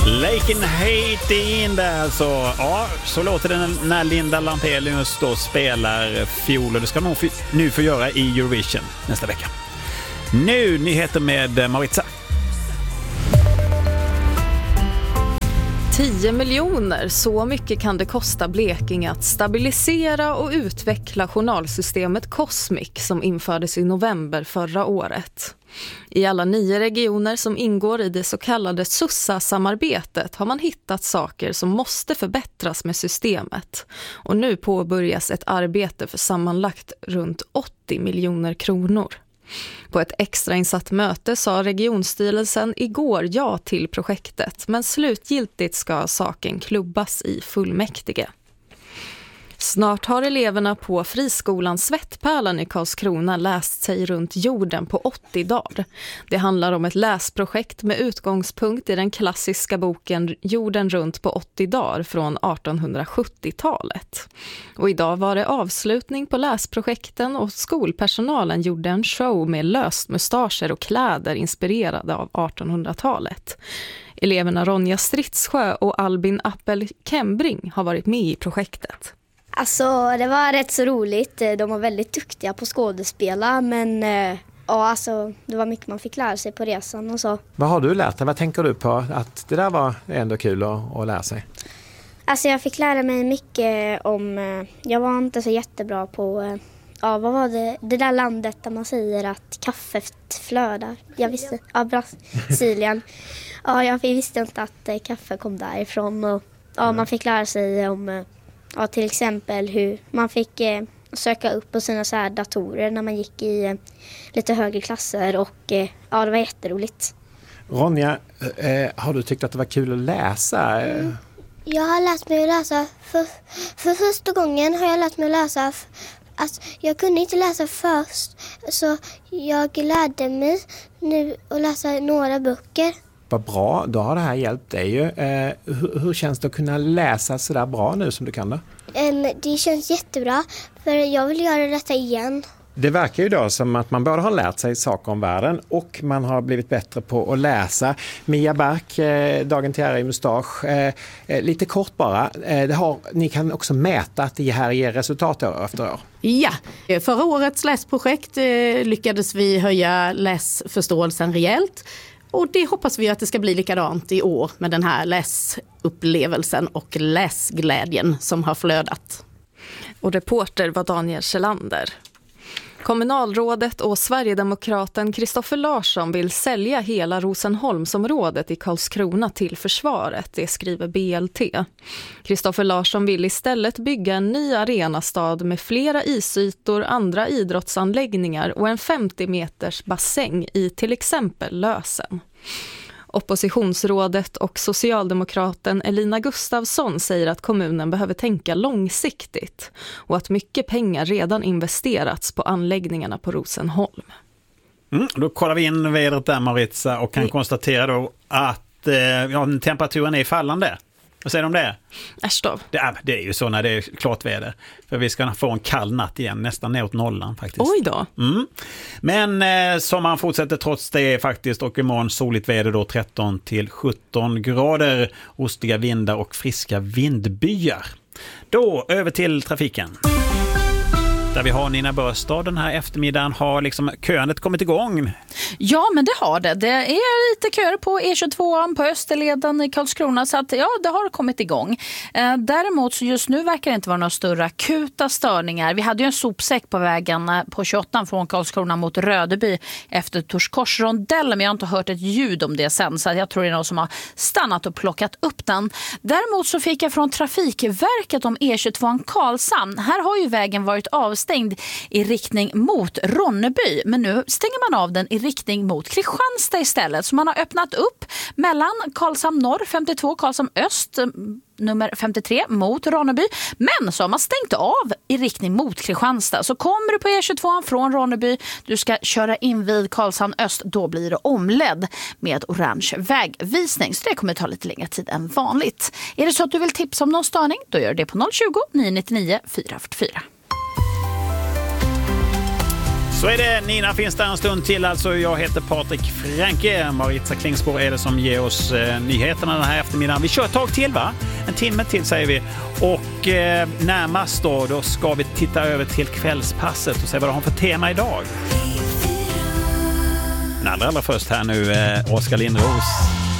Lake in Haiti där så. Ja, så låter det när Linda Lampelius då spelar fiol, och det ska hon nu få göra i Eurovision nästa vecka. Nu nyheter med Maritza. 10 miljoner, så mycket kan det kosta Blekinge att stabilisera och utveckla journalsystemet Cosmic som infördes i november förra året. I alla 9 regioner som ingår i det så kallade SUSA-samarbetet har man hittat saker som måste förbättras med systemet. Och nu påbörjas ett arbete för sammanlagt runt 80 miljoner kronor. På ett extrainsatt möte sa regionstyrelsen igår ja till projektet, men slutgiltigt ska saken klubbas i fullmäktige. Snart har eleverna på friskolan Svettpärlan i Karlskrona läst sig runt jorden på 80 dagar. Det handlar om ett läsprojekt med utgångspunkt i den klassiska boken Jorden runt på 80 dagar från 1870-talet. Och idag var det avslutning på läsprojekten och skolpersonalen gjorde en show med lösmustascher och kläder inspirerade av 1800-talet. Eleverna Ronja Stridssjö och Albin Appel Kembring har varit med i projektet. Alltså det var rätt så roligt. De var väldigt duktiga på skådespela, men ja, alltså, det var mycket man fick lära sig på resan och så. Vad har du lärt dig? Vad tänker du på att det där var ändå kul att lära sig? Alltså jag fick lära mig mycket om, jag var inte så jättebra på, ja vad var det? Det där landet där man säger att kaffet flödar. Jag visste, ja Brasilien. Ja, jag visste inte att kaffe kom därifrån och ja, man fick lära sig om... Ja, till exempel hur man fick söka upp på sina så här datorer när man gick i lite högre klasser och ja, det var jätteroligt. Ronja, har du tyckt att det var kul att läsa? Jag har lärt mig att läsa för första gången har jag lärt mig att läsa. Alltså, jag kunde inte läsa först, så jag lärde mig nu att läsa några böcker. Vad bra, då har det här hjälpt dig ju. Hur känns det att kunna läsa så där bra nu som du kan då? Det känns jättebra, för jag vill göra detta igen. Det verkar ju då som att man både har lärt sig saker om världen och man har blivit bättre på att läsa. Mia Bark, Dagen till ära i mustasch. Lite kort bara, ni kan också mäta att det här ger resultat år efter år. Ja, förra årets läsprojekt lyckades vi höja läsförståelsen rejält. Och det hoppas vi att det ska bli likadant i år med den här läsupplevelsen och läsglädjen som har flödat. Och reporter var Daniel Kjellander. Kommunalrådet och Sverigedemokraten Kristoffer Larsson vill sälja hela Rosenholmsområdet i Karlskrona till försvaret, det skriver BLT. Kristoffer Larsson vill istället bygga en ny arenastad med flera isytor, andra idrottsanläggningar och en 50 meters bassäng i till exempel Lösen. Oppositionsrådet och socialdemokraten Elina Gustafsson säger att kommunen behöver tänka långsiktigt och att mycket pengar redan investerats på anläggningarna på Rosenholm. Då kollar vi in vädret där, Maritza, och kan konstatera då att temperaturen är fallande. Vad säger du om det? Äsch då. Det är ju så när det är klart väder. För vi ska få en kall natt igen, nästan neråt nollan faktiskt. Oj då. Men sommaren fortsätter trots det faktiskt, och imorgon soligt väder då 13 till 17 grader, ostiga vindar och friska vindbyar. Då över till trafiken. Där vi har Nina Börstad den här eftermiddagen. Har liksom köandet kommit igång? Ja, men det har det. Det är lite köer på E22 på Österleden i Karlskrona, så att ja, det har kommit igång. Däremot så just nu verkar det inte vara några större akuta störningar. Vi hade ju en sopsäck på vägen på 28 från Karlskrona mot Rödeby efter Torskorsrondellen, men jag har inte hört ett ljud om det sen, så jag tror det är någon som har stannat och plockat upp den. Däremot så fick jag från Trafikverket om E22 Karlshamn. Här har ju vägen varit avstängd i riktning mot Ronneby, men nu stänger man av den i riktning mot Kristianstad istället. Så man har öppnat upp mellan Karlshamn norr 52, Karlshamn öst nummer 53 mot Ronneby, men så har man stängt av i riktning mot Kristianstad. Så kommer du på E22 från Ronneby, du ska köra in vid Karlshamn öst, då blir det omledd med orange vägvisning, så det kommer ta lite längre tid än vanligt. Är det så att du vill tipsa om någon störning, då gör det på 020 999 444. Så är det. Nina finns där en stund till. Alltså, jag heter Patrik Franke. Maritza Klingsborg är det som ger oss nyheterna den här eftermiddagen. Vi kör ett tag till, va? En timme till säger vi. Och närmast då ska vi titta över till kvällspasset och se vad de har för tema idag. Men allra först här nu, Oskar Lindros.